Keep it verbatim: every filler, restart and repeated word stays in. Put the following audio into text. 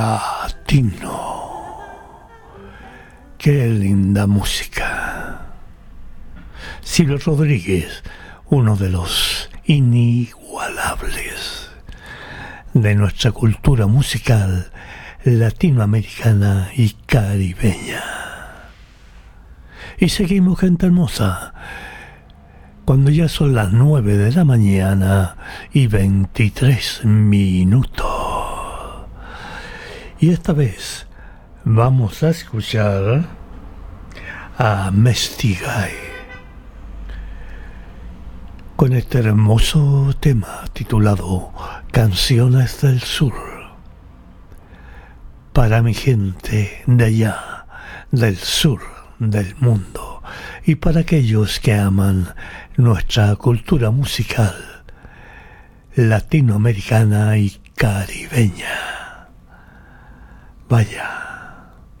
Latino. Qué linda música. Silvio Rodríguez, uno de los inigualables de nuestra cultura musical latinoamericana y caribeña. Y seguimos, gente hermosa, cuando ya son las nueve de la mañana y veintitrés minutos. Y esta vez vamos a escuchar a Mestigay con este hermoso tema titulado Canciones del Sur, para mi gente de allá, del sur del mundo, y para aquellos que aman nuestra cultura musical latinoamericana y caribeña. Vaya.